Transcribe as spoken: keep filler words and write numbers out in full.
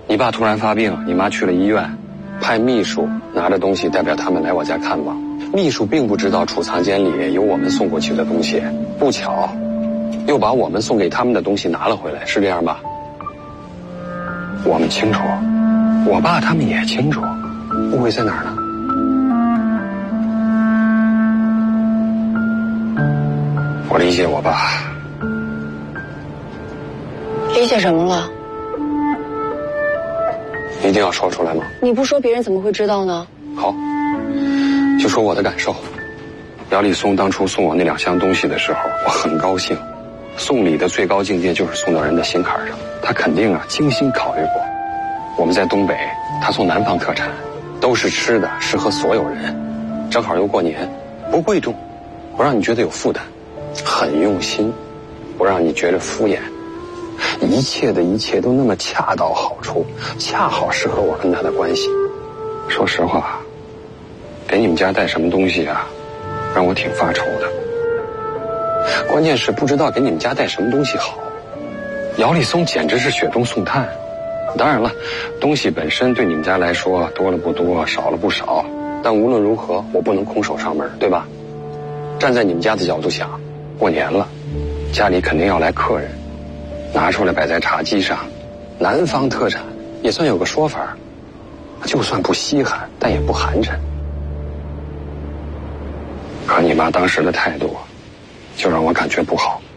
你爸突然发病，你妈去了医院，派秘书拿着东西代表他们来我家看望。秘书并不知道储藏间里有我们送过去的东西，不巧又把我们送给他们的东西拿了回来，是这样吧？我们清楚，我爸他们也清楚，误会在哪儿呢？我理解我爸。 理解什么了？ 一定要说出来吗？ 你不说别人怎么会知道呢？ 好，就说我的感受。姚立松当初送我那两箱东西的时候，我很高兴。送礼的最高境界就是送到人的心坎上，他肯定啊精心考虑过。我们在东北，他送南方特产，都是吃的，适合所有人。正好又过年，不贵重，不让你觉得有负担，很用心，不让你觉得敷衍。一切的一切都那么恰到好处，恰好适合我跟他的关系。说实话，给你们家带什么东西啊，让我挺发愁的。关键是不知道给你们家带什么东西好。姚立松简直是雪中送炭。当然了，东西本身对你们家来说多了不多，少了不少，但无论如何我不能空手上门，对吧？站在你们家的角度想，过年了，家里肯定要来客人，拿出来摆在茶几上，南方特产也算有个说法，就算不稀罕，但也不寒碜。可你妈当时的态度就让我感觉不好。